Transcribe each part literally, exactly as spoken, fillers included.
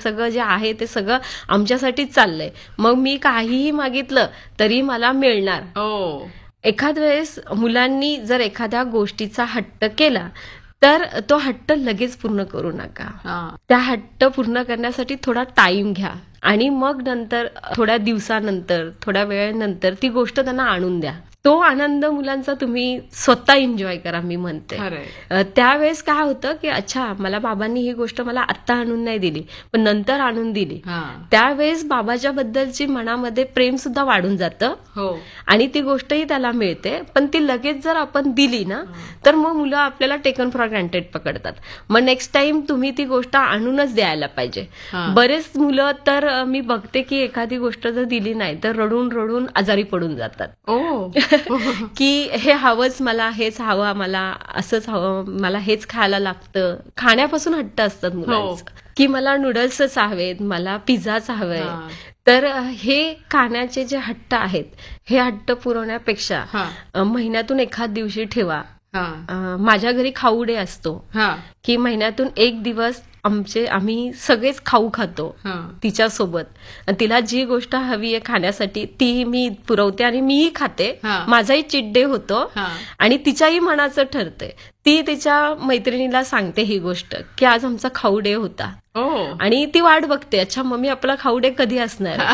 सगळं जे आहे ते सगळं आमच्यासाठीच चाललंय, मग मी काहीही मागितलं तरी मला मिळणार. हो. एखाद वेळेस मुलांनी जर एखाद्या गोष्टीचा हट्ट केला तर तो हट्ट लगेच पूर्ण करू नका. त्या हट्ट पूर्ण करण्यासाठी थोडा टाइम घ्या आणि मग नंतर थोड्या दिवसानंतर थोड्या वेळेनंतर ती गोष्ट त्यांना आणून द्या. तो आनंद मुलांचा तुम्ही स्वतः एन्जॉय करा. मी म्हणते त्यावेळेस काय होतं की अच्छा मला बाबांनी ही गोष्ट मला आत्ता आणून नाही दिली पण नंतर आणून दिली, त्यावेळेस बाबाच्या बद्दलची मनामध्ये प्रेम सुद्धा वाढून जातं आणि ती गोष्टही त्याला मिळते. पण ती लगेच जर आपण दिली ना तर मग मुलं आपल्याला टेकन फॉर ग्रँटेड पकडतात. मग नेक्स्ट टाइम तुम्ही ती गोष्ट आणूनच द्यायला पाहिजे. बरेच मुलं तर मी बघते की एखादी गोष्ट जर दिली नाही तर रडून रडून आजारी पडून जातात की हे हवंच मला, हेच हवं मला, असंच हवं मला, हेच खायला लागतं. खाण्यापासून हट्ट असतात मुलांचं की मला नूडल्सच हवेत, मला पिझ्झाच हवंय. तर हे खाण्याचे जे हट्ट आहेत हे हट्ट पुरवण्यापेक्षा महिन्यातून एखाद दिवशी ठेवा. माझ्या घरी खाऊ डे असतो की महिन्यातून एक दिवस आमचे आम्ही सगळेच खाऊ खातो तिच्यासोबत. तिला जी गोष्ट हवी आहे खाण्यासाठी ती मी पुरवते आणि मीही खाते. माझाही चिट डे होतो आणि तिच्याही मनाचं ठरते. ती तिच्या मैत्रिणीला सांगते ही गोष्ट की आज आमचा खाऊ डे होता आणि ती वाट बघते, अच्छा मम्मी आपला खाऊ डे कधी असणार.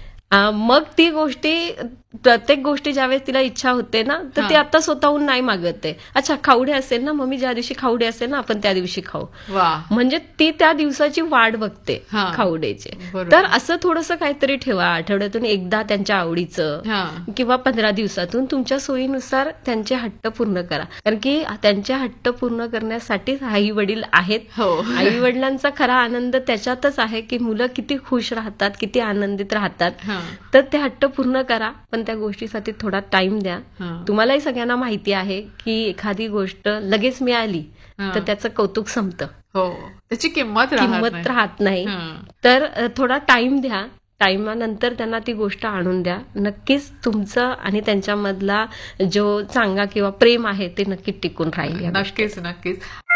मग ती गोष्टी प्रत्येक गोष्टी ज्यावेळेस तिला इच्छा होते ना तर ती आता स्वतःहून नाही मागत आहे. अच्छा खाऊडे असेल ना मम्मी, ज्या दिवशी खाऊडे असेल ना आपण त्या दिवशी खाऊ. म्हणजे ती त्या दिवसाची वाट बघते खाऊडेची. तर असं थोडंसं काहीतरी ठेवा. आठवड्यातून एकदा त्यांच्या आवडीचं किंवा पंधरा दिवसातून तुमच्या सोयीनुसार त्यांचे हट्ट पूर्ण करा. कारण की त्यांचे हट्ट पूर्ण करण्यासाठीच आई वडील आहेत. आई वडिलांचा खरा आनंद त्याच्यातच आहे की मुलं किती खुश राहतात, किती आनंदित राहतात. तर ते हट्ट पूर्ण करा पण त्या गोष्टीसाठी थोडा टाइम द्या. तुम्हालाही सगळ्यांना माहिती आहे की एखादी गोष्ट लगेच मिळाली तर त्याचं कौतुक संपतं, त्याची किंमत किंमत राहत नाही. तर थोडा टाइम द्या. टाइमानंतर त्यांना ती गोष्ट आणून द्या. नक्कीच तुमचं आणि त्यांच्यामधला जो चांगला किंवा प्रेम आहे ते नक्कीच टिकून राहील. नक्कीच नक्कीच.